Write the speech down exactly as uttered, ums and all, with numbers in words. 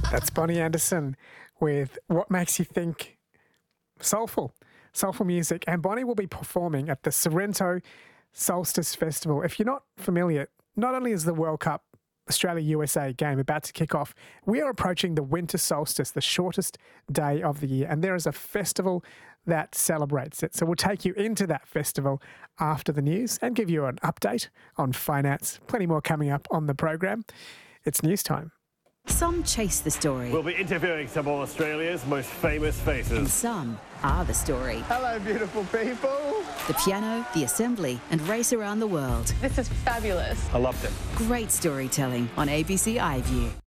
That's Bonnie Anderson with What Makes You Think Soulful, soulful music. And Bonnie will be performing at the Sorrento Solstice Festival. If you're not familiar, not only is the World Cup Australia-U S A game about to kick off, we are approaching the winter solstice, the shortest day of the year, and there is a festival that celebrates it. So we'll take you into that festival after the news and give you an update on finance. Plenty more coming up on the program. It's news time. Some chase the story. We'll be interviewing some of Australia's most famous And faces. some are the story. Hello, beautiful people. The piano, the assembly, and race around the world. This is fabulous. I loved it. Great storytelling on A B C iView.